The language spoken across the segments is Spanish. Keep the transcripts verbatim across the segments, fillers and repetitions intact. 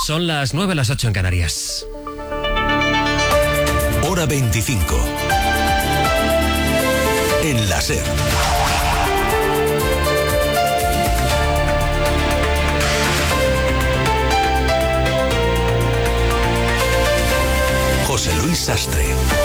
Son las nueve, las ocho en Canarias. Hora veinticinco. En la SER. José Luis Sastre.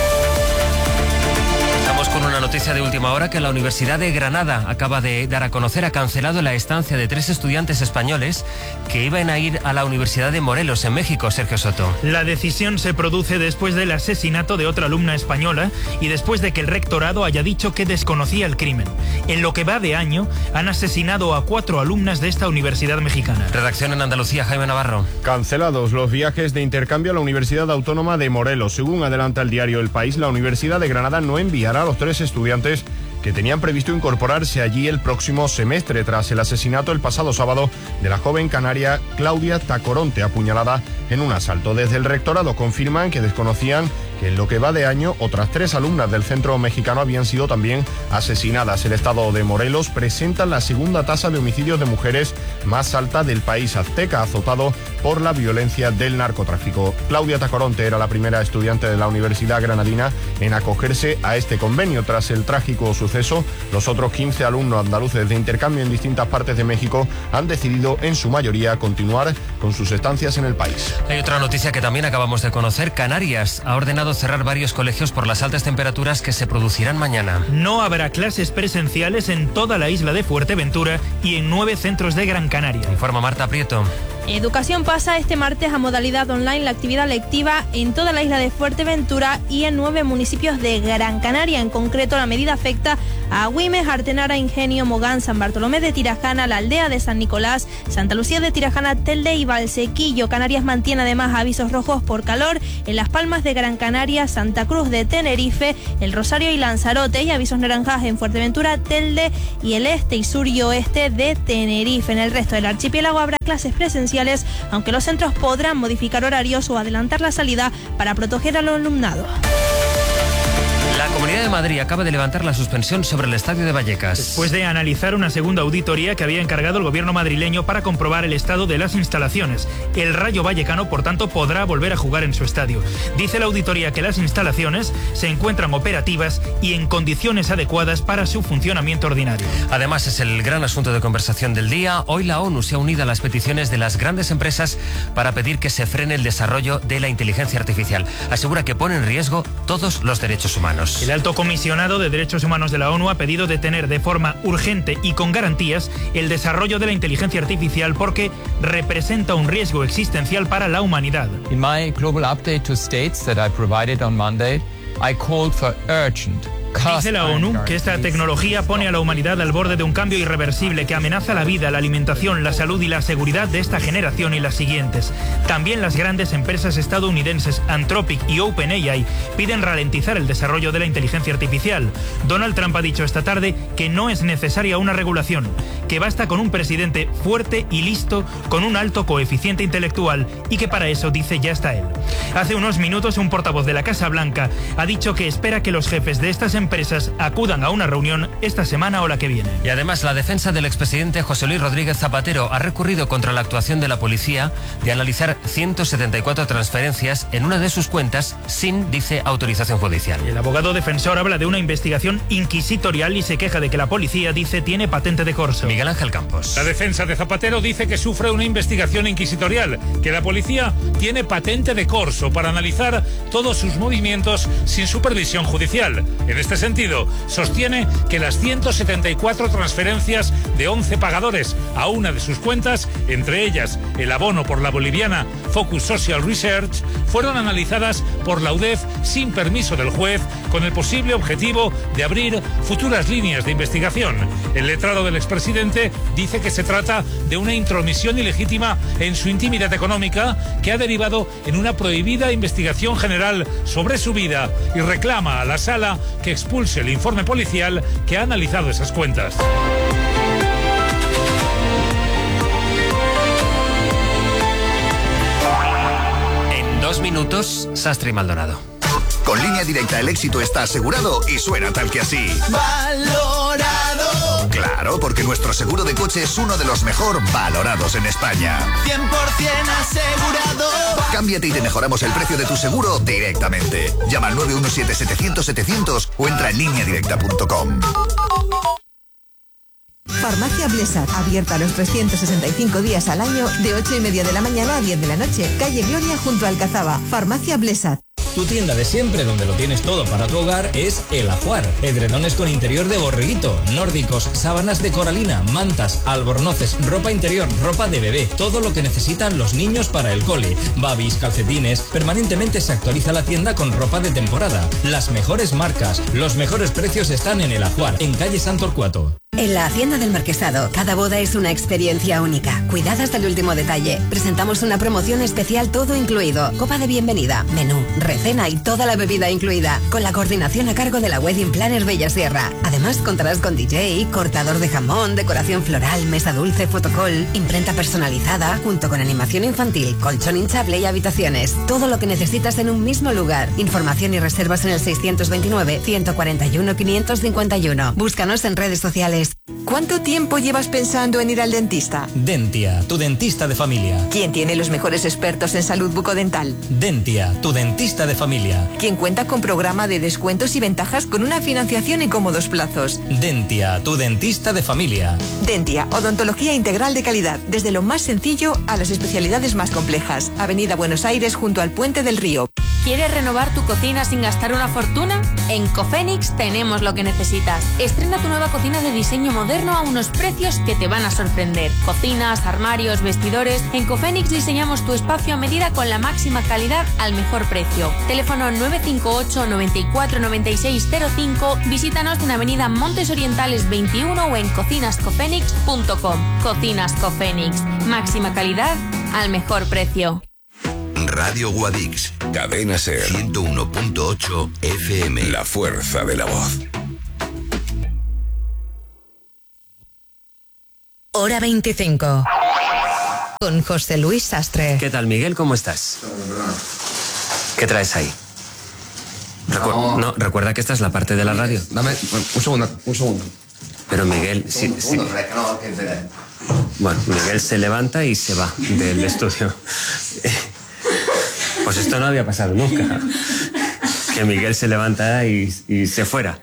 Estamos con una noticia de última hora que la Universidad de Granada acaba de dar a conocer. Ha cancelado la estancia de tres estudiantes españoles que iban a ir a la Universidad de Morelos, en México. Sergio Soto. La decisión se produce después del asesinato de otra alumna española y después de que el rectorado haya dicho que desconocía el crimen. En lo que va de año, han asesinado a cuatro alumnas de esta universidad mexicana. Redacción en Andalucía, Jaime Navarro. Cancelados los viajes de intercambio a la Universidad Autónoma de Morelos. Según adelanta el diario El País, la Universidad de Granada no enviará a los tres estudiantes que tenían previsto incorporarse allí el próximo semestre tras el asesinato el pasado sábado de la joven canaria Claudia Tacoronte, apuñalada en un asalto. Desde el rectorado confirman que desconocían que en lo que va de año otras tres alumnas del centro mexicano habían sido también asesinadas. El estado de Morelos presenta la segunda tasa de homicidios de mujeres más alta del país azteca, azotado por la violencia del narcotráfico. Claudia Tacoronte era la primera estudiante de la Universidad Granadina en acogerse a este convenio. Tras el trágico suceso, los otros quince alumnos andaluces de intercambio en distintas partes de México han decidido en su mayoría continuar con sus estancias en el país. Hay otra noticia que también acabamos de conocer. Canarias ha ordenado cerrar varios colegios por las altas temperaturas que se producirán mañana. No habrá clases presenciales en toda la isla de Fuerteventura y en nueve centros de Gran Canaria. Informa Marta Prieto. Educación pasa este martes a modalidad online la actividad lectiva en toda la isla de Fuerteventura y en nueve municipios de Gran Canaria. En concreto, la medida afecta a Güímez, Artenara, Ingenio, Mogán, San Bartolomé de Tirajana, la aldea de San Nicolás, Santa Lucía de Tirajana, Telde y Valsequillo. Canarias mantiene además avisos rojos por calor en Las Palmas de Gran Canaria, Santa Cruz de Tenerife, El Rosario y Lanzarote, y avisos naranjas en Fuerteventura, Telde y el este y sur y oeste de Tenerife. En el resto del archipiélago habrá clases presenciales, aunque los centros podrán modificar horarios o adelantar la salida para proteger al alumnado. La Comunidad de Madrid acaba de levantar la suspensión sobre el estadio de Vallecas. Después de analizar una segunda auditoría que había encargado el gobierno madrileño para comprobar el estado de las instalaciones. El Rayo Vallecano, por tanto, podrá volver a jugar en su estadio. Dice la auditoría que las instalaciones se encuentran operativas y en condiciones adecuadas para su funcionamiento ordinario. Además, es el gran asunto de conversación del día. Hoy la ONU se ha unido a las peticiones de las grandes empresas para pedir que se frene el desarrollo de la inteligencia artificial. Asegura que pone en riesgo todos los derechos humanos. El alto comisionado de Derechos Humanos de la ONU ha pedido detener de forma urgente y con garantías el desarrollo de la inteligencia artificial porque representa un riesgo existencial para la humanidad. In my global update to states that I provided on Monday, I called for urgent Dice la ONU que esta tecnología pone a la humanidad al borde de un cambio irreversible que amenaza la vida, la alimentación, la salud y la seguridad de esta generación y las siguientes. También las grandes empresas estadounidenses Anthropic y OpenAI piden ralentizar el desarrollo de la inteligencia artificial. Donald Trump ha dicho esta tarde que no es necesaria una regulación, que basta con un presidente fuerte y listo, con un alto coeficiente intelectual y que para eso, dice, ya está él. Hace unos minutos un portavoz de la Casa Blanca ha dicho que espera que los jefes de estas empresas empresas acudan a una reunión esta semana o la que viene. Y además la defensa del expresidente José Luis Rodríguez Zapatero ha recurrido contra la actuación de la policía de analizar ciento setenta y cuatro transferencias en una de sus cuentas sin, dice, autorización judicial. El abogado defensor habla de una investigación inquisitorial y se queja de que la policía, dice, tiene patente de corso. Miguel Ángel Campos. La defensa de Zapatero dice que sufre una investigación inquisitorial, que la policía tiene patente de corso para analizar todos sus movimientos sin supervisión judicial. En este sentido, sostiene que las ciento setenta y cuatro transferencias de once pagadores a una de sus cuentas, entre ellas el abono por la boliviana Focus Social Research, fueron analizadas por la U D E F sin permiso del juez, con el posible objetivo de abrir futuras líneas de investigación. El letrado del expresidente dice que se trata de una intromisión ilegítima en su intimidad económica que ha derivado en una prohibida investigación general sobre su vida y reclama a la sala que expulse el informe policial que ha analizado esas cuentas. En dos minutos, Sastre y Maldonado. Con Línea Directa el éxito está asegurado y suena tal que así. Valorado. Claro, porque nuestro seguro de coche es uno de los mejor valorados en España. cien por ciento asegurado. Cámbiate y te mejoramos el precio de tu seguro directamente. Llama al nueve uno siete setecientos setecientos o entra en línea directa punto com. Farmacia Blesat, abierta los trescientos sesenta y cinco días al año, de ocho y media de la mañana a diez de la noche. Calle Gloria junto a Alcazaba. Farmacia Blesat. Tu tienda de siempre, donde lo tienes todo para tu hogar, es El Ajuar. Edredones con interior de borreguito, nórdicos, sábanas de coralina, mantas, albornoces, ropa interior, ropa de bebé, todo lo que necesitan los niños para el cole, babis, calcetines. Permanentemente se actualiza la tienda con ropa de temporada. Las mejores marcas, los mejores precios están en El Ajuar, en calle San Torcuato. En la Hacienda del Marquesado, cada boda es una experiencia única, cuidada hasta el último detalle. Presentamos una promoción especial todo incluido, copa de bienvenida, menú, recena y toda la bebida incluida, con la coordinación a cargo de la Wedding Planner Bella Sierra. Además contarás con D J, cortador de jamón, decoración floral, mesa dulce, fotocall, imprenta personalizada, junto con animación infantil, colchón hinchable y habitaciones. Todo lo que necesitas en un mismo lugar. Información y reservas en el seiscientos veintinueve, ciento cuarenta y uno, quinientos cincuenta y uno. Búscanos en redes sociales. ¿Cuánto tiempo llevas pensando en ir al dentista? Dentia, tu dentista de familia. ¿Quién tiene los mejores expertos en salud bucodental? Dentia, tu dentista de familia. ¿Quién cuenta con programa de descuentos y ventajas con una financiación en cómodos plazos? Dentia, tu dentista de familia. Dentia, odontología integral de calidad, desde lo más sencillo a las especialidades más complejas. Avenida Buenos Aires, junto al Puente del Río. ¿Quieres renovar tu cocina sin gastar una fortuna? En Cofenix tenemos lo que necesitas. Estrena tu nueva cocina de diseño moderno a unos precios que te van a sorprender. Cocinas, armarios, vestidores. En Cofenix diseñamos tu espacio a medida con la máxima calidad al mejor precio. Teléfono nueve cinco ocho, noventa y cuatro, noventa y seis cero cinco. Visítanos en Avenida Montes Orientales veintiuno o en cocinas cofenix punto com. Cocinas Cofenix. Máxima calidad al mejor precio. Radio Guadix, Cadena Ser, ciento uno punto ocho F M. La fuerza de la voz. Hora veinticinco. Con José Luis Sastre. ¿Qué tal, Miguel? ¿Cómo estás? ¿Qué traes ahí? Recu- no. no, recuerda que esta es la parte de la radio. Dame un segundo, un segundo. Pero Miguel, sí, un sí. segundo, sí. No, que te... Bueno, Miguel se levanta y se va del estudio. Pues esto no había pasado nunca. Que Miguel se levanta y, y se fuera.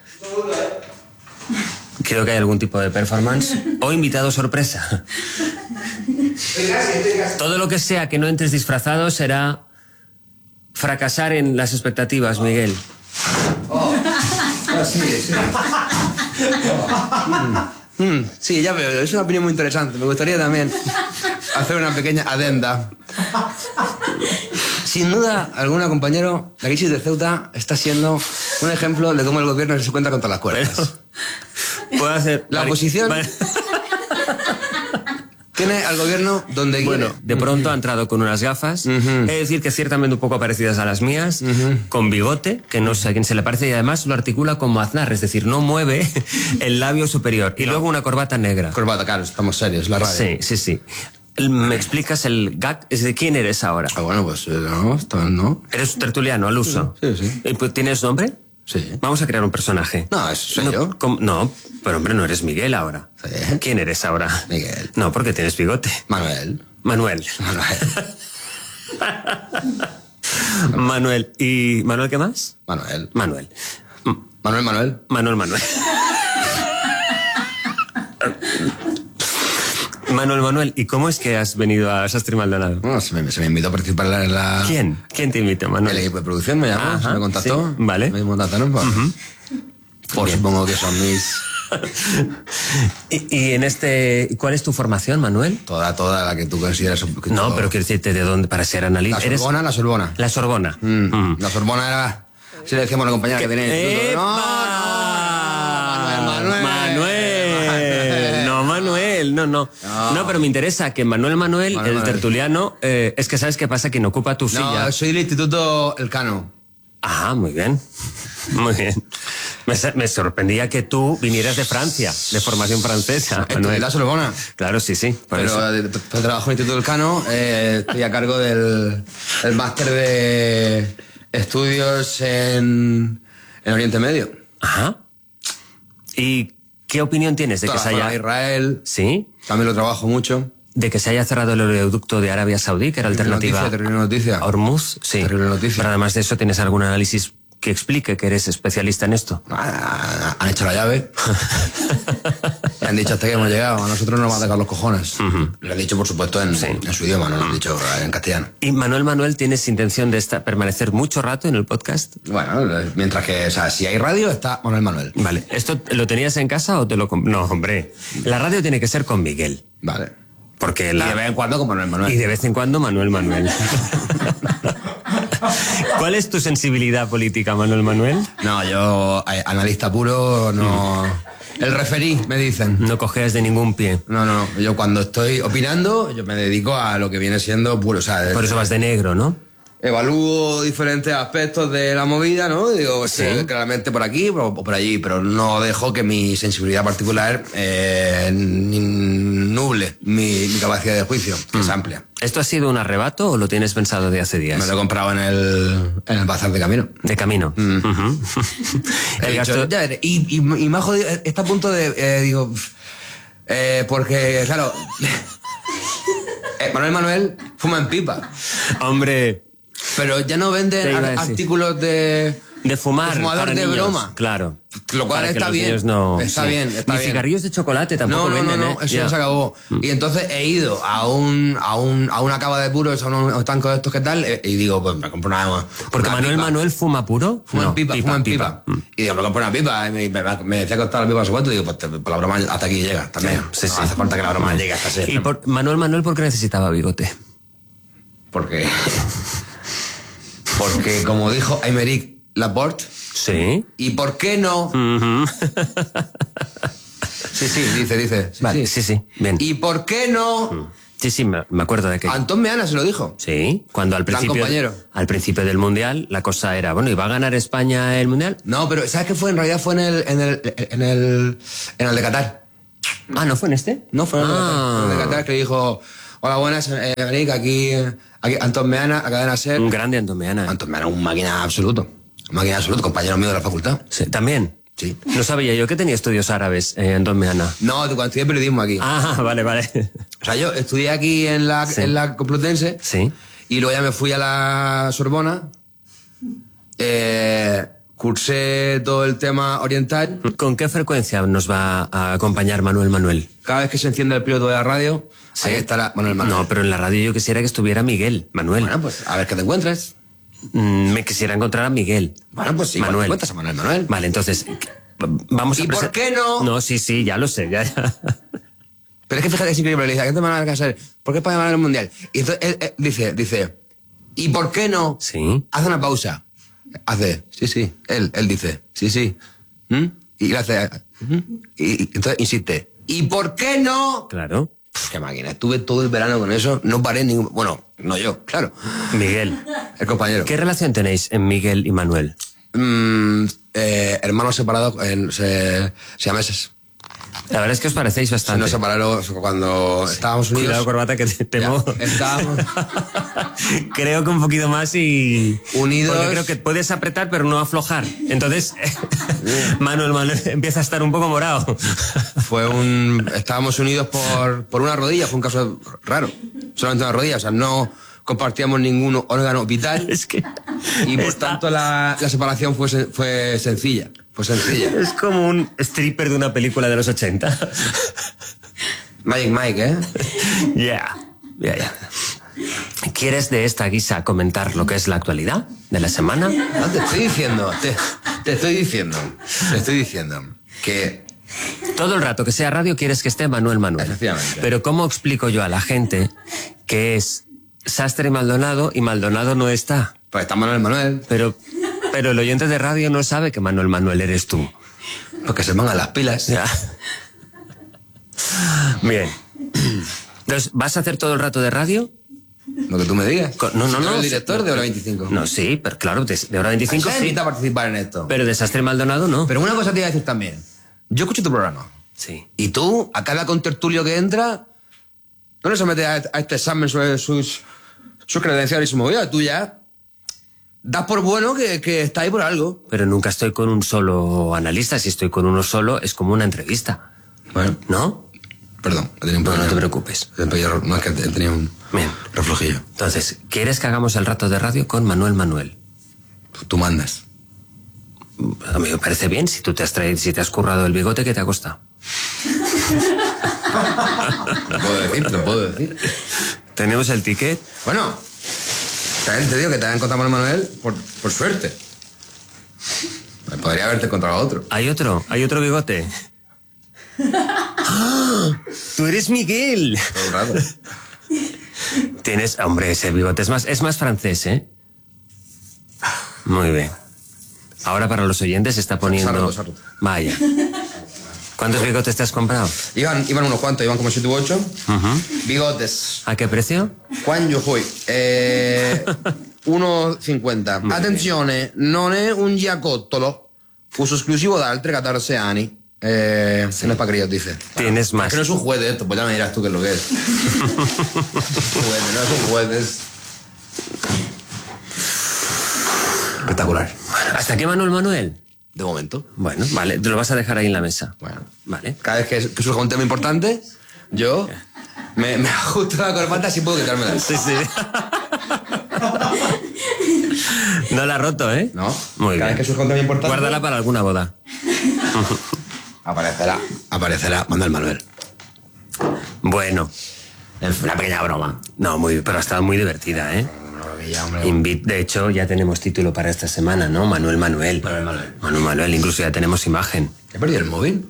Creo que hay algún tipo de performance o invitado sorpresa. Todo lo que sea que no entres disfrazado será fracasar en las expectativas, Miguel. Oh, oh sí, sí. Oh. Mm, sí, ya veo, es una opinión muy interesante. Me gustaría también hacer una pequeña adenda. Sin duda alguna, compañero, la crisis de Ceuta está siendo un ejemplo de cómo el gobierno se cuenta contra las cuerdas. Puedo hacer... La oposición tiene al gobierno donde bueno, quiere. De pronto ha entrado con unas gafas, uh-huh. Es decir, que ciertamente un poco parecidas a las mías, uh-huh. Con bigote, que no sé a quién se le parece, y además lo articula como Aznar, es decir, no mueve el labio superior. Y no. Luego una corbata negra. Corbata, claro, estamos serios, la radio. Sí, sí, sí. ¿Me explicas el gag? ¿Es de quién eres ahora? Ah, bueno, pues no, no. ¿Eres tertuliano, al uso? Sí, sí. sí. ¿Tienes nombre? Sí. Vamos a crear un personaje. No, eso soy no, yo. ¿cómo? No, pero hombre, no eres Miguel ahora. Sí. ¿Quién eres ahora? Miguel. No, porque tienes bigote. Manuel. Manuel. Manuel. Manuel. ¿Y Manuel qué más? Manuel. Manuel. Manuel Manuel. Manuel Manuel. Manuel Manuel, ¿y cómo es que has venido a Sastre Maldonado? Bueno, se me, se me invitó a participar en la... ¿Quién? ¿Quién te invitó, Manuel? El equipo de producción me llamó, Ajá, se me contactó. Sí, vale. Me contactaron por... Uh-huh. Por Bien. Supongo que son mis... ¿Y, y en este... ¿Cuál es tu formación, Manuel? Toda, toda la que tú consideras... Un poquito... No, pero quiero decirte, ¿de dónde? Para ser analista. La Sorbona, ¿Eres... la Sorbona. La Sorbona. Mm. Mm. La Sorbona era... Si le decíamos a la compañera que tenía el instituto... ¡Epa! No, no, Manuel, Manuel. Manuel. No, Manuel, no, no. No, no pero me interesa que Manuel Manuel, Manuel el Manuel. tertuliano, eh, es que ¿sabes qué pasa? Quien ocupa tu silla... No, soy del Instituto Elcano. Ah, muy bien. Muy bien. Me, me sorprendía que tú vinieras de Francia, de formación francesa. ¿De la Sorbona? Claro, sí, sí. Pero eso. De, de, de, trabajo en el Instituto Elcano, eh, estoy a cargo del, del máster de estudios en, en Oriente Medio. Ajá. ¿Y ¿Qué opinión tienes de Toda que se la zona haya... de Israel. ¿Sí? También lo trabajo mucho. De que se haya cerrado el oleoducto de Arabia Saudí, que era Terrible alternativa noticia, terrible noticia. a Hormuz. Sí. Terrible noticia. Pero además de eso, ¿tienes algún análisis que explique que eres especialista en esto? Ah, han hecho la llave. Han dicho hasta que hemos llegado. A nosotros no nos van a tocar los cojones. Uh-huh. Lo han dicho, por supuesto, en, Sí. en su idioma, no lo han dicho en castellano. ¿Y Manuel Manuel tienes intención de esta- permanecer mucho rato en el podcast? Bueno, mientras que, o sea, si hay radio, está Manuel Manuel. Vale. ¿Esto lo tenías en casa o te lo... comp- No, hombre. La radio tiene que ser con Miguel. Vale. Porque Y la... de vez en cuando con Manuel Manuel. Y de vez en cuando Manuel Manuel. ¿Cuál es tu sensibilidad política, Manuel Manuel? No, yo, eh, analista puro, no... El referí, me dicen. No cojeas de ningún pie. No, no, yo cuando estoy opinando, yo me dedico a lo que viene siendo puro, o sea... de- Por eso vas de negro, ¿no? Evalúo diferentes aspectos de la movida, ¿no? Digo, sí, Sí. claramente por aquí o por allí, pero no dejo que mi sensibilidad particular eh, ni- nuble mi, mi capacidad de juicio, que es amplia. ¿Esto ha sido un arrebato o lo tienes pensado de hace días? Me lo he comprado en el, en el bazar de camino. De camino. Ujú. He El dicho, gasto... ya veré. y, y, y me ha jodido, está a punto de, eh, digo, eh, porque, claro, eh, Manuel Manuel fuma en pipa. Hombre, Pero ya no Te venden iba a ar- decir. artículos de... de fumar De fumador para de niños. broma. Claro. Lo cual Para que está los bien. niños no- Está sí. bien, está Ni bien. cigarrillos de chocolate tampoco No, no, no, venden, no, ¿eh? eso Ya. ya se acabó. Y entonces he ido a un, a un, a una cava de puros, a unos estancos de estos que tal, eh, y digo, pues me compro una... Porque una Manuel pipa. Manuel fuma puro. Fuma No, en pipa, fuma en pipa. Y digo, me compro una pipa, y me, me, me decía que costaba la pipa a su cuánto, y digo, pues te- por la broma hasta aquí llega, también. Sí, no sí. hace falta que la broma llegue hasta ese... ¿Y por, Manuel Manuel por qué necesitaba bigote? Porque... Porque, como dijo Aymeric Laporte, Sí. ¿y por qué no? Ujú. Sí, sí, dice, dice. Sí, Vale, sí. sí, sí. Bien. ¿Y por qué no? Sí, sí, me me acuerdo de que... Antón Meana se lo dijo. Sí, cuando al Gran principio, compañero. al principio del Mundial la cosa era, bueno, ¿y va a ganar España el Mundial? No, pero ¿sabes qué fue? En realidad fue en el, en el, en el, en el de Qatar. Ah, ¿no fue en este? No, fue en el de Qatar. Ah. Fue en el de Qatar que dijo, hola, buenas, eh, Aymeric, aquí, aquí Antón Meana, a Cadena Ser. Un grande Antón Meana. Antón Meana, un máquina absoluto. Un máquina absoluto, compañero mío de la facultad. Sí, ¿también? Sí. No sabía yo que tenía estudios árabes, eh, Antón Meana. No, cuando estudié periodismo aquí. Ah, vale, vale. O sea, yo estudié aquí en la, Sí. en la Complutense. Sí. Y luego ya me fui a la Sorbona. Eh, cursé todo el tema oriental. ¿Con qué frecuencia nos va a acompañar Manuel Manuel? Cada vez que se enciende el piloto de la radio, Sí. ahí estará Manuel Manuel. No, pero en la radio yo quisiera que estuviera Miguel, Manuel. Bueno, pues a ver qué te encuentres. Mm, Me quisiera encontrar a Miguel. Bueno, pues sí, Manuel. te encuentras a Manuel Manuel. Vale, entonces, vamos a ¿Y por presen- qué no? No, sí, sí, ya lo sé, ya, ya. Pero es que fíjate, es increíble. Le dice, ¿qué te van a casar? ¿Por qué España va a ganar el Mundial? Y entonces él, él dice, dice, ¿y por qué no? Sí. Hace una pausa. Hace, sí, sí. Él, él dice, sí, sí. ¿Mm? Y le hace, ¿mm? y, y entonces insiste, ¿y por qué no? Claro. Pff, qué máquina. Estuve todo el verano con eso. No paré ningún... Bueno, no yo, claro. Miguel. El compañero. ¿Qué relación tenéis en Miguel y Manuel? Mm, eh, hermanos separados en se, siameses. La verdad es que os parecéis Se bastante. nos separaron cuando estábamos unidos. Cuidado, corbata, que te temo. Ya, estábamos Creo que un poquito más y... unidos. Porque creo que puedes apretar pero no aflojar. Entonces, Manuel Manuel empieza a estar un poco morado. Fue un... Estábamos unidos por, por una rodilla, fue un caso raro. Solamente una rodilla, o sea, no compartíamos ningún órgano vital. Es que... Y por está- tanto la, la separación fue, sen- fue sencilla. Fue sencilla. Es como un stripper de una película de los ochenta. Magic Mike, ¿eh? Ya, ya, ya. ¿Quieres de esta guisa comentar lo que es la actualidad de la semana? No, te estoy diciendo, te, te estoy diciendo, te estoy diciendo que... Todo el rato que sea radio quieres que esté Manuel Manuel. Efectivamente. Pero ¿cómo explico yo a la gente que es Sastre y Maldonado y Maldonado no está? Pues está Manuel Manuel. Pero, pero el oyente de radio no sabe que Manuel Manuel eres tú. Porque se pongan las pilas. Ya. Bien. Entonces, ¿vas a hacer todo el rato de radio? Lo que tú me digas. Co- no, no, ¿Tú no. eres el director de Hora veinticinco? No, sí, pero claro, de, de hora veinticinco Se sí. invita a participar en esto. Pero de Sastre y Maldonado no. Pero una cosa te iba a decir también. Yo escucho tu programa. Sí. Y tú, a cada contertulio que entra, no le sometes a, a este examen sobre sus, sus credenciales y su movida. Tú ya das por bueno que, que está ahí por algo. Pero nunca estoy con un solo analista. Si estoy con uno solo, es como una entrevista. Bueno. ¿No? Perdón, he tenido un No, pequeño- no te preocupes. he tenido- No, es que he tenido un Bien. reflujillo. Entonces, ¿quieres que hagamos el rato de radio con Manuel Manuel? Tú mandas. A mí me parece bien. Si tú te has traído, si te has currado el bigote, ¿qué te ha costado? Lo puedo decir, lo puedo decir. Tenemos el ticket. Bueno, también te digo que te han encontrado a Manuel por, por suerte. Podría haberte encontrado a otro. ¿Hay otro? ¿Hay otro bigote? ¡Ah! ¡Tú eres Miguel! Todo el rato. Tienes... Hombre, ese bigote es más, es más francés, ¿eh? Muy bien. Ahora para los oyentes se está poniendo... Sardo, sardo. Vaya. ¿Cuántos bigotes te has comprado? Iban, iban unos cuantos, iban como siete u ocho. Ujú. Bigotes. ¿A qué precio? Quan yo fui? Eh, uno cinquanta. Muy Attenzione, non è un giacottolo. Uso esclusivo da altri catorce anni. Eh, No es para críos, dice. Tienes más. Es que no es un juguete esto, pues ya me dirás tú qué es lo que es. Juguete, no es un juguete, es... Espectacular. ¿Hasta qué Manuel Manuel? De momento. Bueno, vale. Te lo vas a dejar ahí en la mesa. Bueno. Vale. Cada vez que, que surja un tema importante, yo me, me ajusto la corbata así puedo quitármela. Sí, sí. No la ha roto, ¿eh? No. Muy Cada bien. vez que surja un tema importante... Guárdala para alguna boda. Aparecerá, aparecerá Manuel Manuel. Bueno, una pequeña broma. No, muy, pero ha estado muy divertida, ¿eh? Invi- de hecho, ya tenemos título para esta semana, ¿no? Manuel Manuel. Manuel Manuel. Manuel Manuel, incluso ya tenemos imagen. ¿He perdido el móvil?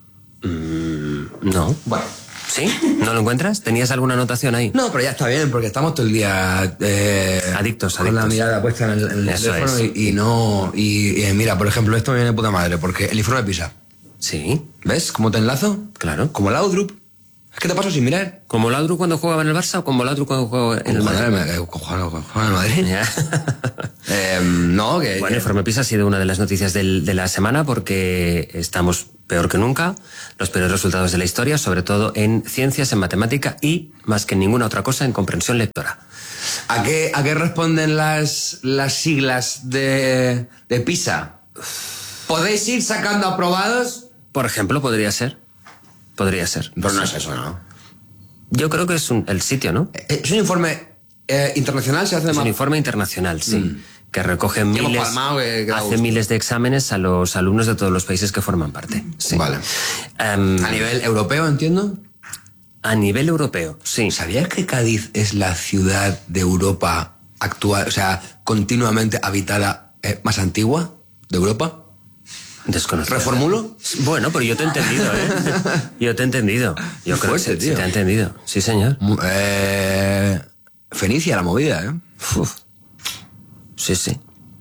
Mm, no. Bueno. ¿Sí? ¿No lo encuentras? ¿Tenías alguna anotación ahí? No, pero ya está bien, porque estamos todo el día... Eh, Adictos, con adictos. la mirada puesta en el, en el Eso teléfono es. y, y no... Y, y mira, por ejemplo, esto me viene de puta madre, porque el informe de PISA. Sí. ¿Ves cómo te enlazo? Claro. Como el Outlook. Es que te paso sin mirar. ¿Como Laudrup cuando jugaba en el Barça o como Laudrup cuando jugaba en el Como Madrid? jugar en el- como jugar- como jugar en el Madrid. Ya. Eh, no, que... Bueno, Informe PISA ha sido una de las noticias del- de la semana porque estamos peor que nunca, los peores resultados de la historia, sobre todo en ciencias, en matemática y, más que en ninguna otra cosa, en comprensión lectora. ¿A qué, a qué responden las, las siglas de, de PISA? ¿Podéis ir sacando aprobados? Por ejemplo, podría ser. Podría ser. Pero no es eso, ¿no? Yo creo que es un- el sitio, ¿no? Es un informe eh, internacional, se hace de Es un ma- informe internacional, sí. Mm. Que recoge hemos miles, palmado, que- que da hace gusto. miles de exámenes a los alumnos de todos los países que forman parte. Sí. Vale. Em, A nivel europeo, entiendo. a nivel europeo, sí. ¿Sabías que Cádiz es la ciudad de Europa actual, o sea, continuamente habitada eh, más antigua de Europa? Desconocido. ¿Reformulo? Bueno, pero yo te he entendido, ¿eh? Yo te he entendido. Yo Qué creo fuerte, que sí, tío. te he entendido. Sí, señor. Mu- Eh, Fenicia, la movida, ¿eh? Uf. Sí, sí.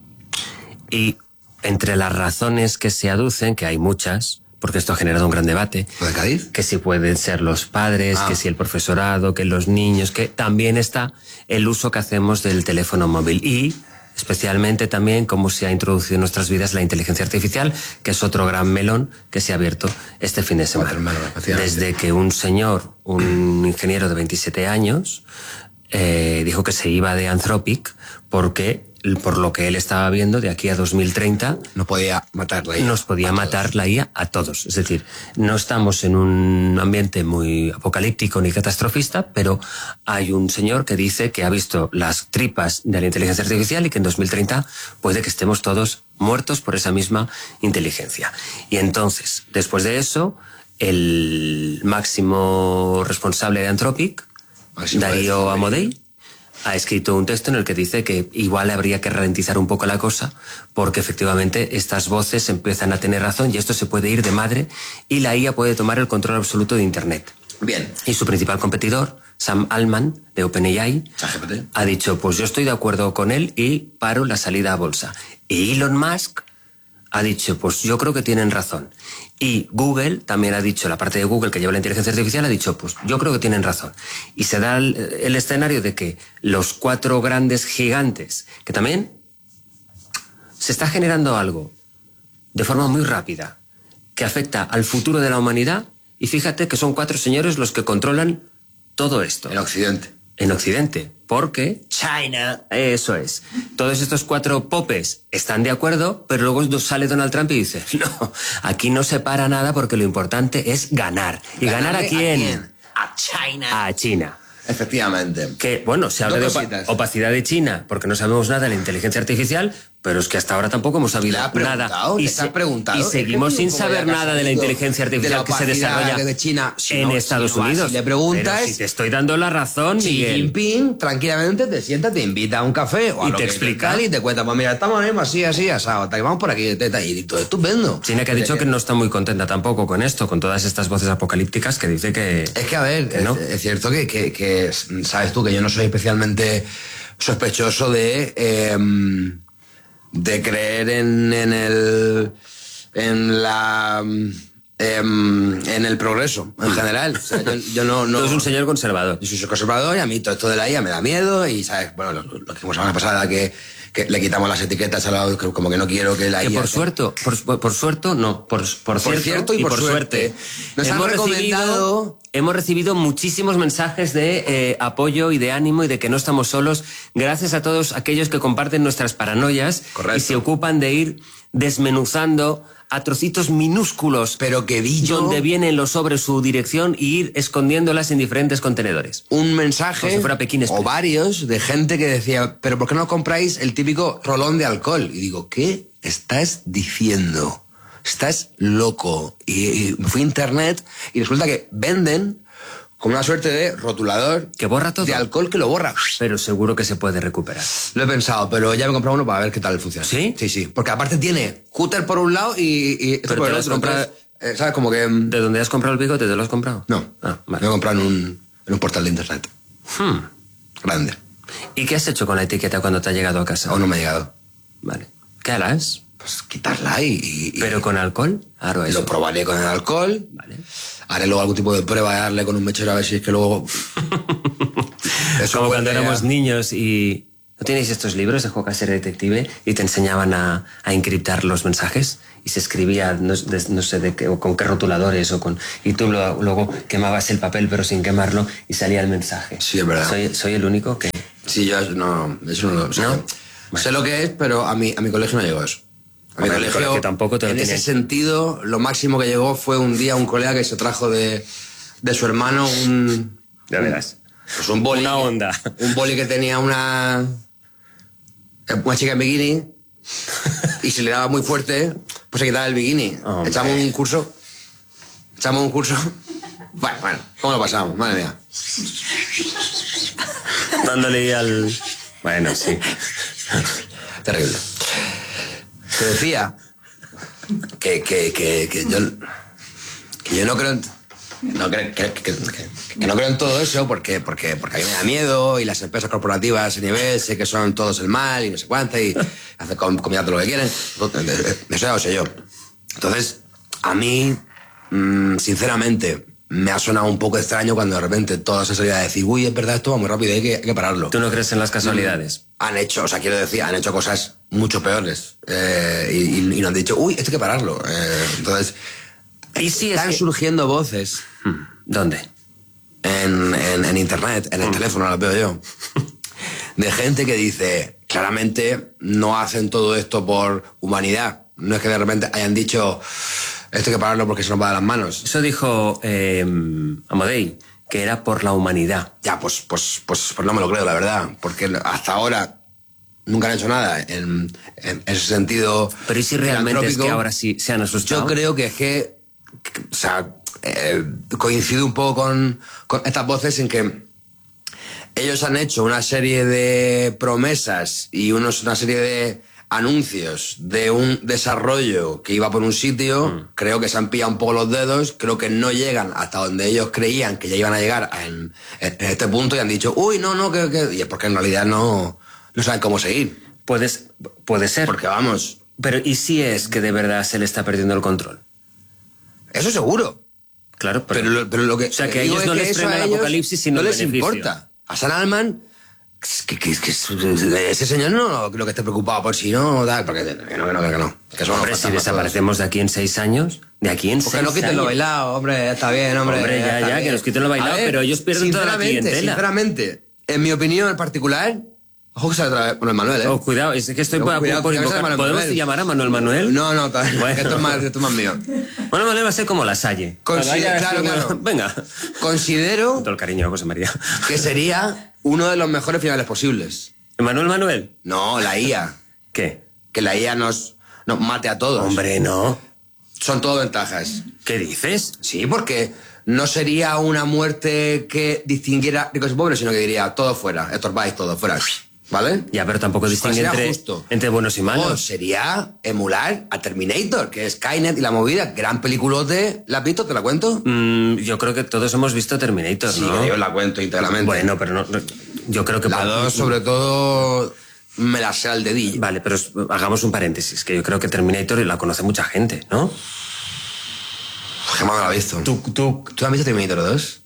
Y entre las razones que se aducen, que hay muchas, porque esto ha generado un gran debate, ¿Lo de Cádiz? que si pueden ser los padres, Ah. que si el profesorado, que los niños, que también está el uso que hacemos del teléfono móvil y especialmente también cómo se ha introducido en nuestras vidas la inteligencia artificial, que es otro gran melón que se ha abierto este fin de semana. Otro melón, especialmente. Desde que un señor, un ingeniero de veintisiete años, eh, dijo que se iba de Anthropic porque, por lo que él estaba viendo, de aquí a dos mil treinta No podía matar la I A. nos podía matar la I A a todos. Es decir, no estamos en un ambiente muy apocalíptico ni catastrofista, pero hay un señor que dice que ha visto las tripas de la inteligencia artificial y que en dos mil treinta puede que estemos todos muertos por esa misma inteligencia. Y entonces, después de eso, el máximo responsable de Anthropic, Máximo Darío de- Amodei, ha escrito un texto en el que dice que igual habría que ralentizar un poco la cosa porque efectivamente estas voces empiezan a tener razón y esto se puede ir de madre y la I A puede tomar el control absoluto de Internet. Bien. Y su principal competidor, Sam Altman, de OpenAI, ChatGPT. ha dicho, pues yo estoy de acuerdo con él y paro la salida a bolsa. Y Elon Musk ha dicho, pues yo creo que tienen razón. Y Google también ha dicho, la parte de Google que lleva la inteligencia artificial ha dicho, pues yo creo que tienen razón. Y se da el, el escenario de que los cuatro grandes gigantes, que también se está generando algo de forma muy rápida, que afecta al futuro de la humanidad, y fíjate que son cuatro señores los que controlan todo esto. En Occidente. en Occidente, porque China, eso es. Todos estos cuatro popes están de acuerdo, pero luego sale Donald Trump y dice, no, aquí no se para nada porque lo importante es ganar. ¿Y ganar a quién? ¿A quién? A China. A China. Efectivamente. Que, bueno, se habla Dos de opa- cositas. opacidad de China, porque no sabemos nada de la inteligencia artificial, pero es que hasta ahora tampoco hemos sabido ¿Le has preguntado? nada. ¿Le Y, has se- preguntado? y Es que seguimos estoy un sin poco saber ya nada de la cansado inteligencia de artificial la que se opacidad desarrolla de China. Si en no- Estados si no vas y Unidos. le preguntas, Pero si te estoy dando la razón, Xi Miguel. Jinping tranquilamente te sienta, te invita a un café o a Y lo te que explica. tal, y te cuenta, pues mira, estamos ahora mismo así, así, asado, tal, vamos por aquí, teta, y todo estupendo. China que ha dicho que no está muy contenta tampoco con esto, con todas estas voces apocalípticas que dice que... Es que, a ver, que no. es, es cierto que, que, que, sabes tú, que yo no soy especialmente sospechoso de, eh, de creer en, en el... en la... em, en el progreso, en general. O sea, yo, yo no, no... Tú eres un señor conservador. Yo soy conservador y a mí todo esto de la I A me da miedo y, ¿sabes? Bueno, lo, lo que hicimos la semana pasada, que, que le quitamos las etiquetas a la, que como que no quiero que la Que I A... por suerte, por, por suerte, no, por, por, Por cierto, cierto y por suerte. Nos han hemos recomendado- recibido, hemos recibido muchísimos mensajes de eh, apoyo y de ánimo y de que no estamos solos, gracias a todos aquellos que comparten nuestras paranoias. Correcto. Y se ocupan de ir desmenuzando a trocitos minúsculos, pero que vi yo donde vienen los sobres su dirección y ir escondiéndolas en diferentes contenedores. un mensaje Como si fuera Pekín o Express. varios de gente que decía, pero ¿por qué no compráis el típico rolón de alcohol? Y digo, ¿qué estás diciendo? Estás loco. Y, y fui a internet y resulta que venden con una suerte de rotulador que borra todo de alcohol que lo borra. Pero seguro que se puede recuperar. Lo he pensado, pero ya me he comprado uno para ver qué tal funciona. ¿Sí? Sí, sí. Porque aparte tiene cúter por un lado y, y esto Pero por te el lo has otro. comprado- Entonces, eh, ¿sabes? Como que... mm, ¿De dónde has comprado el bigote? ¿Te lo has comprado? No, Ah, vale. lo he comprado en un, en un portal de internet. Hmm. Grande. ¿Y qué has hecho con la etiqueta cuando te ha llegado a casa? Aún no me ha llegado. Vale. ¿Qué harás? Pues quitarla y... y- y- ¿Pero con alcohol? Claro, eso. Lo probaré con el alcohol. Vale. Haré luego algún tipo de prueba de darle con un mechero a ver si es que luego... Eso Como cuando vuelve éramos a- niños y... ¿No tenéis estos libros de Juego Casero Detective y te enseñaban a, a encriptar los mensajes? Y se escribía, no, de- no sé de qué, o con qué rotuladores, o con y tú lo- luego quemabas el papel pero sin quemarlo y salía el mensaje. Sí, es verdad. ¿Soy, soy el único que...? Sí, yo no... Eso no lo... o sea, ¿No? Sé lo que es, pero a mi, a mi colegio no llegó eso. A mi Hombre, colegio, pero que tampoco te lo en ese tenían- sentido, lo máximo que llegó fue un día un colega que se trajo de, de su hermano un... Ya verás. Pues un boli. Una onda. Un boli que tenía una... Una chica en bikini y si le daba muy fuerte, pues se quitaba el bikini. Hombre. Echamos un curso. Echamos un curso. Bueno, bueno, ¿cómo lo pasamos? Madre mía. Dándole al... Bueno, sí. Terrible. Te decía que, que, que, que yo que yo no creo en, no creo, que, que- que- que no creo en todo eso porque, porque, porque a mí me da miedo y las empresas corporativas a ese nivel sé que son todos el mal y no sé cuánto y hacen com- comida todo lo que quieren. Eso ya lo sé yo. Entonces, a mí, mm, sinceramente, me ha sonado un poco extraño cuando de repente toda se salía a decir, uy, es verdad, esto va muy rápido y hay que, hay que pararlo. ¿Tú no crees en las casualidades? Han hecho, o sea, quiero decir, han hecho cosas mucho peores eh, y, y- y nos han dicho, uy, esto hay que pararlo. Eh, entonces, Y sí, es están que- surgiendo voces ¿Dónde? en, en- en internet, en el teléfono, las veo yo, de gente que dice, claramente no hacen todo esto por humanidad. No es que de repente hayan dicho, esto hay que pararlo porque se nos va de las manos. Eso dijo eh, Amodei, que era por la humanidad. Ya, pues, pues, pues, pues no me lo creo, la verdad, porque hasta ahora nunca han hecho nada en, en ese sentido. Pero ¿y si realmente es que filantrópico? ahora sí se han asustado? Yo creo que es que, que- o sea, eh, coincide un poco con, con estas voces en que ellos han hecho una serie de promesas y unos, una serie de anuncios de un desarrollo que iba por un sitio, Mm. creo que se han pillado un poco los dedos, creo que no llegan hasta donde ellos creían que ya iban a llegar en, en- en este punto y han dicho, uy, no, no, que, que... y es porque en realidad no, no saben cómo seguir. Puedes, puede ser. Porque vamos, Pero ¿y si es que de verdad se le está perdiendo el control? eso seguro. Claro, pero... Pero, lo, pero lo que, O sea, que a digo ellos es no que les eso frena a el ellos apocalipsis, sino no el les beneficio. importa. A San Alman, que, que, que, que ese señor no creo que esté preocupado por si no, tal, porque que no, que no, que no. Que eso no Hombre, pasa si más desaparecemos de aquí en seis años, de aquí en todos. Porque seis no quiten lo años. bailado, hombre, está bien, hombre. Hombre, ya, está ya, bien. que nos quiten lo bailado, A ver, pero ellos pierden toda la sinceramente, clientela. Sinceramente, en mi opinión particular... Ojo que sale otra vez con el Manuel, ¿eh? Oh, cuidado, es que estoy No, por, cuidado, por cuidado, invocar. Manuel ¿Podemos Manuel. llamar a Manuel Manuel? No, no, bueno. Bueno. Esto es más, esto es más mío. Manuel Manuel va a ser como la Salle. Consider- claro, claro. Venga. Considero... Con todo el cariño, José María. Que sería uno de los mejores finales posibles. ¿Manuel Manuel? No, la I A. ¿Qué? Que la I A nos, nos mate a todos. Hombre, no. Son todo ventajas. ¿Qué dices? Sí, porque no sería una muerte que distinguiera ricos y pobres, sino que diría todo fuera, estorbáis todo fuera. ¿Vale? Ya, pero tampoco distingue Pues sería entre, justo. entre buenos y malos. No, sería emular a Terminator, que es Skynet y la movida. Gran peliculote. ¿La has visto? ¿Te la cuento? Mm, yo creo que todos hemos visto Terminator, Sí, ¿no? que yo la cuento íntegramente. Bueno, pero no, yo creo que... La por- dos, sobre todo, me la sé al dedillo. Vale, pero es- hagamos un paréntesis, que yo creo que Terminator la conoce mucha gente, ¿no? Jamás me la he visto. ¿Tú, tú... ¿Tú has visto Terminator dos?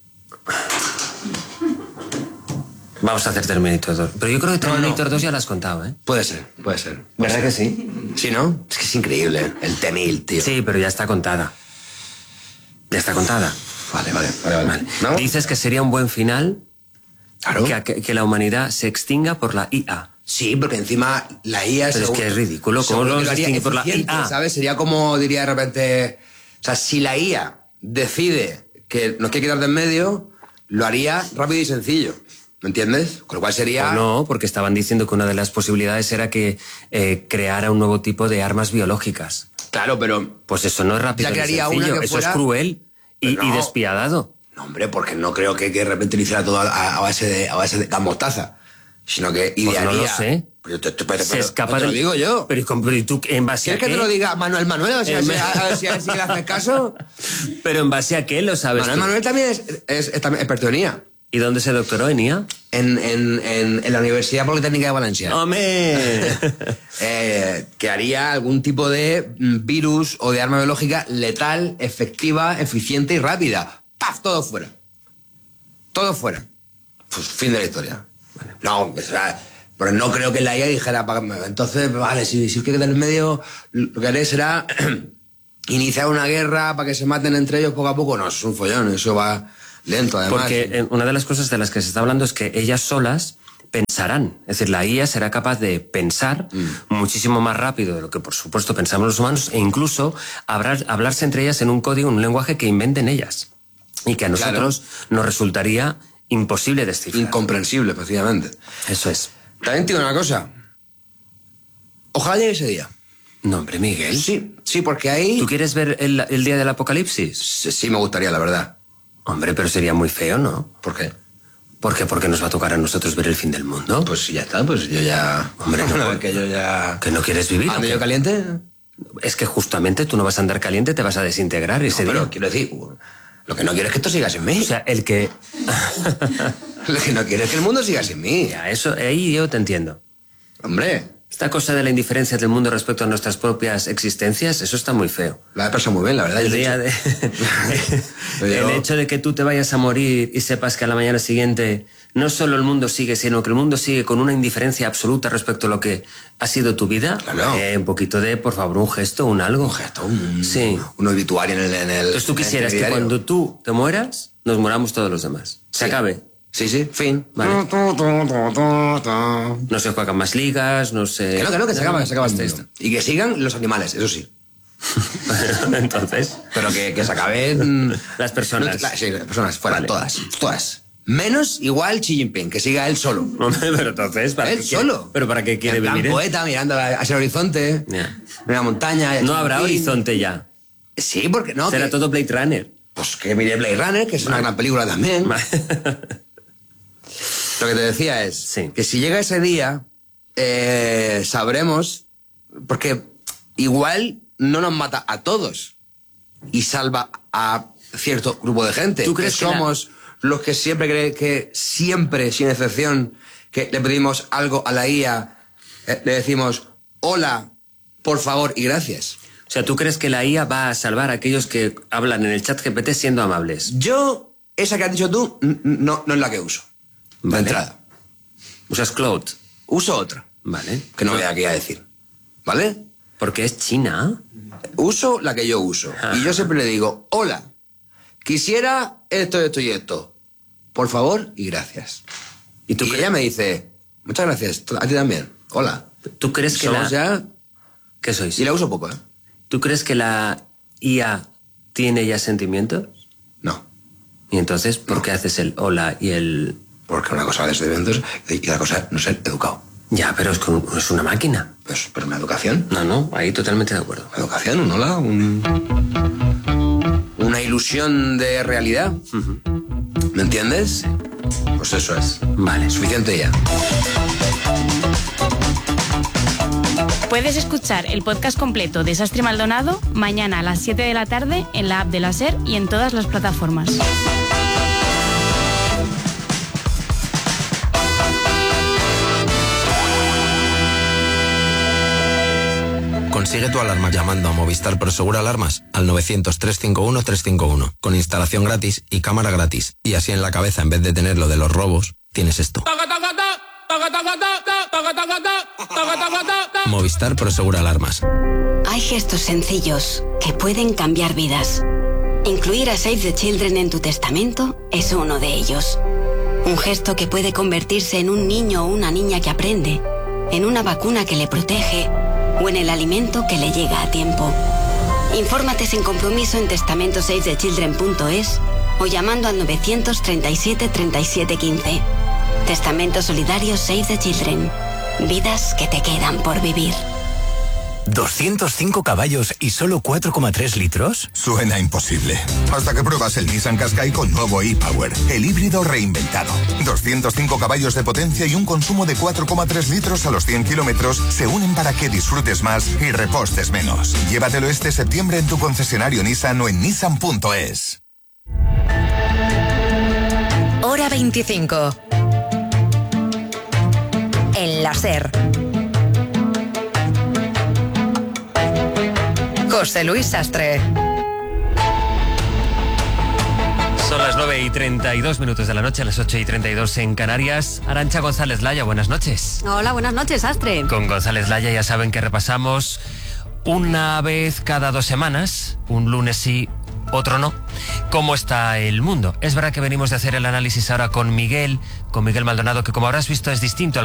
Vamos a hacer Terminator dos. Pero yo creo que Terminator No, no. dos ya la has contado, ¿eh? Puede ser, puede ser. ¿Verdad que sí? Sí, ¿no? Es que es increíble, el T-mil, tío. Sí, pero ya está contada. Ya está contada. Vale, vale, vale. vale. Vale. ¿No? Dices que sería un buen final Claro. que, que- que la humanidad se extinga por la I A. Sí, porque encima la I A... Pero es según- que es ridículo. ¿Cómo seguro lo que lo haría distingue por la eficiente, I A? ¿sabes? Sería como, diría de repente... O sea, si la I A decide que nos quiere quitar de en medio, lo haría rápido y sencillo. ¿Me entiendes? Con lo cual sería... Pues no, porque estaban diciendo que una de las posibilidades era que eh, creara un nuevo tipo de armas biológicas. Claro, pero... Pues eso no es rápido Ya ni crearía una sencillo. que Eso fuera- es cruel y, Pero y no. despiadado. No, hombre, porque no creo que, que de repente lo hiciera todo a, a base de, a base de gas mostaza. Sino que Pues idearía... no lo sé. Pero te, te- pero- Se pero- escapa no te del... lo digo yo. Pero, ¿y con- pero ¿y tú en base a ¿Quieres qué? que te lo diga Manuel Manuel? A ver si, a Eh, ver si- a ver si, a ver si le haces caso. Pero en base a qué lo sabes Manuel tú? Manuel también es, es, es también experto en I A. ¿Y dónde se doctoró en I A? En, en, en, en la Universidad Politécnica de Valencia. ¡Hombre! Eh, que haría algún tipo de mm, virus o de arma biológica letal, efectiva, eficiente y rápida. ¡Paf! Todo fuera. Todo fuera. Pues fin de la historia. No, o sea, pero no creo que la I A dijera, "Pa- entonces, vale, si, si os quiere quedar en medio, lo que haré será iniciar una guerra para que se maten entre ellos poco a poco. No, eso es un follón, eso va lento además. Porque eh, una de las cosas de las que se está hablando es que ellas solas pensarán. Es decir, la I A será capaz de pensar Mm. muchísimo más rápido de lo que, por supuesto, pensamos los humanos e incluso hablar, hablarse entre ellas en un código, en un lenguaje que inventen ellas. Y que a nosotros nos resultaría imposible descifrar. Incomprensible, precisamente. Eso es. También te digo una cosa. Ojalá llegue ese día. No, hombre, Miguel. Sí, sí, porque ahí... ¿Tú quieres ver el, el día del apocalipsis? Sí, sí, me gustaría, la verdad. Hombre, pero sería muy feo, ¿no? ¿Por qué? ¿Por qué? Porque nos va a tocar a nosotros ver el fin del mundo. Pues ya está, pues yo ya... Hombre, no, no, que yo ya... ¿Que no quieres vivir? ¿Ando ¿o qué? yo caliente? Es que justamente tú no vas a andar caliente, te vas a desintegrar ese No, pero día. quiero decir, lo que no quiero es que esto siga sin mí. O sea, el que... Lo que no quiero es que el mundo siga sin mí. Ya, eso, ahí yo te entiendo. Hombre, Esta cosa de la indiferencia del mundo respecto a nuestras propias existencias, eso está muy feo. la he pasado muy bien, la verdad. El, yo he día dicho- de... Pero- el hecho de que tú te vayas a morir y sepas que a la mañana siguiente no solo el mundo sigue, sino que el mundo sigue con una indiferencia absoluta respecto a lo que ha sido tu vida. Claro. Eh, un poquito de, por favor, un gesto, un algo. Un gesto, un, Sí. un obituario en el... En el Entonces tú en el quisieras que telediario. cuando tú te mueras, nos moramos todos los demás. Se Sí. acabe. Sí, sí, fin. Vale. Tu, tu, tu, tu, tu, tu. No se juegan más ligas, no se... Que no, que no, que se acaba, que se acaba Este, esto. Y que sigan los animales, eso sí. Entonces... Pero que, que se acaben... Las personas. No, sí, las personas, fuera, Vale. todas, todas. Menos igual Xi Jinping, que siga él solo. Hombre, pero entonces... ¿para Él qué quiere- solo. ¿Pero para qué quiere En plan vivir él? poeta, mirando hacia el horizonte, Ya. en la montaña... y No Xi habrá Jinping. horizonte ya. Sí, porque no. Será que- todo Blade Runner. Pues que mire Blade Runner, que es una gran película también. Lo que te decía es Sí. que si llega ese día, eh, sabremos, porque igual no nos mata a todos y salva a cierto grupo de gente. ¿Tú crees que que la- somos los que siempre creen que siempre, sin excepción, que le pedimos algo a la I A, eh, le decimos hola, por favor y gracias? O sea, ¿tú crees que la I A va a salvar a aquellos que hablan en el chat G P T siendo amables? Yo, esa que has dicho tú, n- no, no es la que uso. De Vale. entrada. ¿Usas Cloud? Uso otra, Vale. que no voy aquí a decir. ¿Vale? Porque es China. Uso la que yo uso. Ajá. Y yo siempre le digo, hola, quisiera esto, esto y esto. Por favor y gracias. ¿Y, tú y ella me dice, muchas gracias, a ti también. Hola. ¿Tú crees que ¿Somos la... ya? ¿Qué sois? Y la uso poco, ¿eh? ¿Tú crees que la I A tiene ya sentimientos? No. ¿Y entonces por qué haces el hola y el...? Porque una cosa es sentimientos y la cosa es no ser educado. Ya, pero es, con, es una máquina. Pues, pero una educación. No, no, ahí totalmente de acuerdo. Una educación, un hola, un... una ilusión de realidad. Uh-huh. ¿Me entiendes? Pues eso es. Vale. Suficiente ya. Puedes escuchar el podcast completo de Sastre Maldonado mañana a las siete de la tarde en la app de la SER y en todas las plataformas. Consigue tu alarma llamando a Movistar Prosegur Alarmas al novecientos, trescientos cincuenta y uno, trescientos cincuenta y uno, con instalación gratis y cámara gratis. Y así en la cabeza, en vez de tener lo de los robos, tienes esto. Movistar Prosegur Alarmas. Hay gestos sencillos que pueden cambiar vidas. Incluir a Save the Children en tu testamento es uno de ellos. Un gesto que puede convertirse en un niño o una niña que aprende, en una vacuna que le protege o en el alimento que le llega a tiempo. Infórmate sin compromiso en testamento save the children punto es o llamando al novecientos treinta y siete, treinta y siete, quince. Testamento solidario Save the Children. Vidas que te quedan por vivir. ¿doscientos cinco caballos y solo cuatro coma tres litros? Suena imposible. Hasta que pruebas el Nissan Qashqai con nuevo e-Power, el híbrido reinventado. doscientos cinco caballos de potencia y un consumo de cuatro coma tres litros a los cien kilómetros se unen para que disfrutes más y repostes menos. Llévatelo este septiembre en tu concesionario Nissan o en nissan punto es. Hora veinticinco. En la SER. José Luis Sastre. Son las nueve y treinta y dos minutos de la noche, a las ocho y treinta y dos en Canarias. Arantxa González Laya, buenas noches. Hola, buenas noches, Sastre. Con González Laya ya saben que repasamos una vez cada dos semanas, un lunes sí, otro no, cómo está el mundo. Es verdad que venimos de hacer el análisis ahora con Miguel, con Miguel Maldonado, que como habrás visto es distinto al